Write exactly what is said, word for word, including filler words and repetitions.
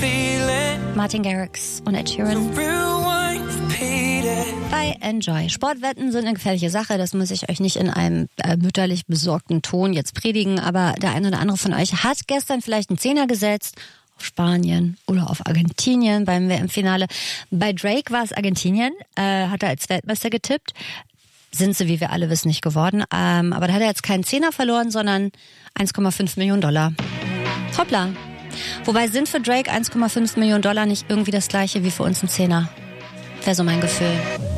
Martin Garrix und Ed Sheeran bei Enjoy. Sportwetten sind eine gefährliche Sache, das muss ich euch nicht in einem äh, mütterlich besorgten Ton jetzt predigen, aber der eine oder andere von euch hat gestern vielleicht einen Zehner gesetzt auf Spanien oder auf Argentinien beim W M-Finale. Bei Drake war es Argentinien, äh, hat er als Weltmeister getippt. Sind sie, wie wir alle wissen, nicht geworden. Ähm, aber da hat er jetzt keinen Zehner verloren, sondern eins Komma fünf Millionen Dollar. Hoppla. Wobei sind für Drake eins Komma fünf Millionen Dollar nicht irgendwie das gleiche wie für uns ein Zehner? Wäre so mein Gefühl.